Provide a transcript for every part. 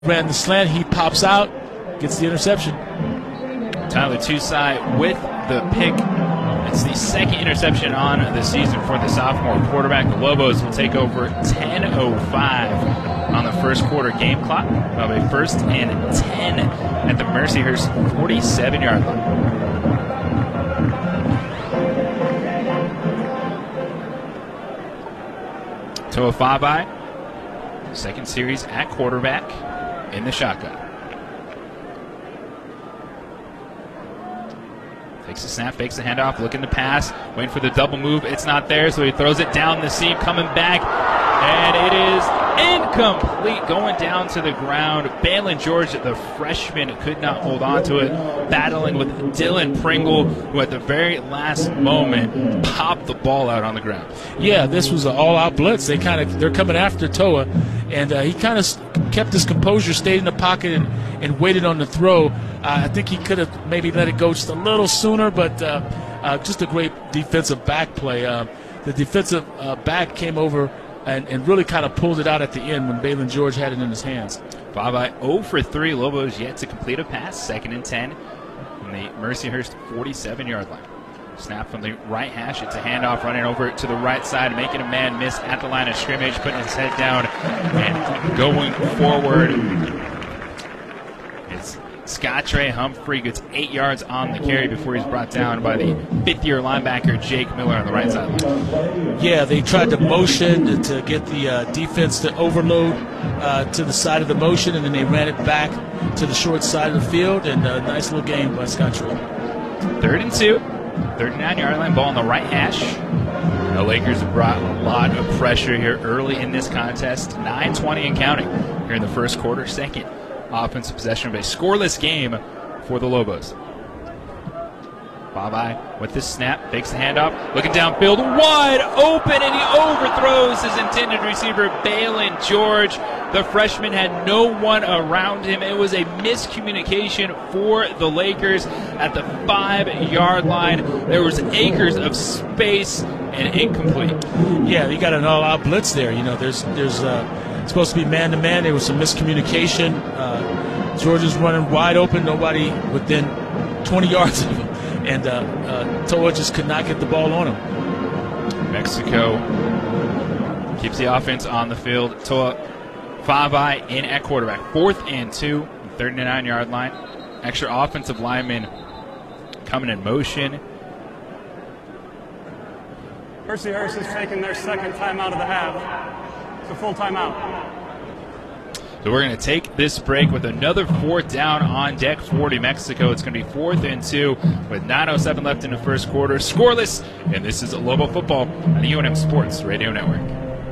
Ran the slant. He pops out, gets the interception. Tyler Tusai with the pick. It's the second interception on the season for the sophomore quarterback. The Lobos will take over 10:05 on the first quarter game clock. Of a 1st and 10 at the Mercyhurst 47-yard line. Toa Fabai, second series at quarterback in the shotgun. Takes the snap, fakes the handoff, looking to pass, waiting for the double move. It's not there, so he throws it down the seam, coming back, and it is incomplete, going down to the ground. Balin George, the freshman, could not hold on to it, battling with Dylan Pringle, who at the very last moment popped the ball out on the ground. Yeah, this was an all-out blitz. They're coming after Toa, and he kind of kept his composure, stayed in the pocket, and waited on the throw. I think he could have maybe let it go just a little sooner, but just a great defensive back play. The defensive back came over and really kind of pulled it out at the end when Balin George had it in his hands. Fabai 0 for 3. Lobos yet to complete a pass. 2nd and 10 from the Mercyhurst 47-yard line. Snap from the right hash. It's a handoff running over to the right side, making a man miss at the line of scrimmage, putting his head down and going forward. It's Scott Trey Humphrey gets 8 yards on the carry before he's brought down by the 5th-year linebacker Jake Miller on the right sideline. Yeah, they tried to motion to get the defense to overload to the side of the motion, and then they ran it back to the short side of the field, and a nice little game by Scott Trey. 3rd and 2, 39-yard line, ball on the right hash. The Lakers have brought a lot of pressure here early in this contest. 9:20 and counting here in the first quarter. Second offensive possession of a scoreless game for the Lobos. Fabai with the snap, fakes the handoff, looking downfield, wide open, and he overthrows his intended receiver, Balin George. The freshman had no one around him. It was a miscommunication for the Lakers at the 5-yard line. There was acres of space and incomplete. Yeah, you got an all-out blitz there. You know, there's supposed to be man-to-man. There was some miscommunication. George is running wide open, nobody within 20 yards of him. And Toa just could not get the ball on him. Mexico keeps the offense on the field. Toa Fabai in at quarterback. 4th and 2, 39-yard line. Extra offensive lineman coming in motion. Mercyhurst is taking their second timeout of the half. It's a full timeout. So we're going to take this break with another 4th down on deck for New Mexico. It's going to be 4th and 2 with 9:07 left in the first quarter. Scoreless, and this is Lobo Football on the UNM Sports Radio Network.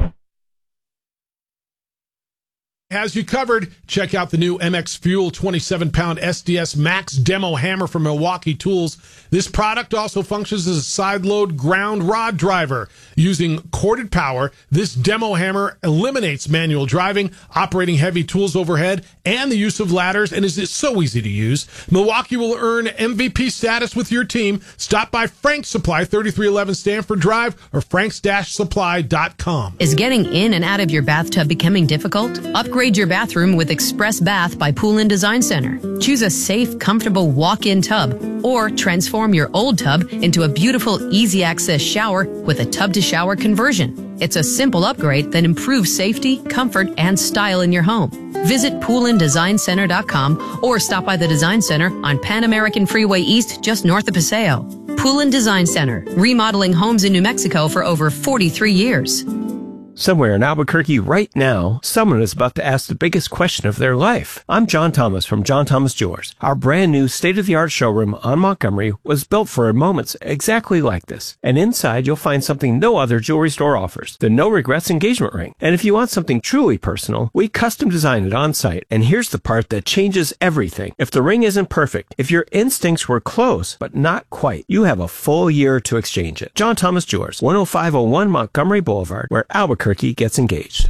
Has you covered. Check out the new MX Fuel 27-pound SDS Max Demo Hammer from Milwaukee Tools. This product also functions as a side-load ground rod driver. Using corded power, this demo hammer eliminates manual driving, operating heavy tools overhead, and the use of ladders, and is so easy to use. Milwaukee will earn MVP status with your team. Stop by Frank's Supply, 3311 Stanford Drive, or franks-supply.com. Is getting in and out of your bathtub becoming difficult? Upgrade your bathroom with Express Bath by Pool & Design Center. Choose a safe, comfortable walk-in tub, or transform your old tub into a beautiful, easy-access shower with a tub-to-shower conversion. It's a simple upgrade that improves safety, comfort, and style in your home. Visit poolanddesignCenter.com or stop by the Design Center on Pan American Freeway East, just north of Paseo. Pool & Design Center, remodeling homes in New Mexico for over 43 years. Somewhere in Albuquerque right now, someone is about to ask the biggest question of their life. I'm John Thomas from John Thomas Jewelers. Our brand new state-of-the-art showroom on Montgomery was built for moments exactly like this. And inside, you'll find something no other jewelry store offers, the No Regrets engagement ring. And if you want something truly personal, we custom design it on site. And here's the part that changes everything. If the ring isn't perfect, if your instincts were close, but not quite, you have a full year to exchange it. John Thomas Jewelers, 10501 Montgomery Boulevard, where Albuquerque gets engaged.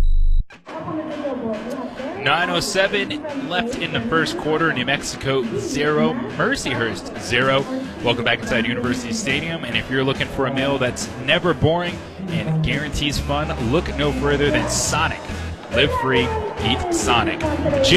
9:07 left in the first quarter. New Mexico 0, Mercyhurst 0. Welcome back inside University Stadium. And if you're looking for a meal that's never boring and guarantees fun, look no further than Sonic. Live free, Pete Sonic.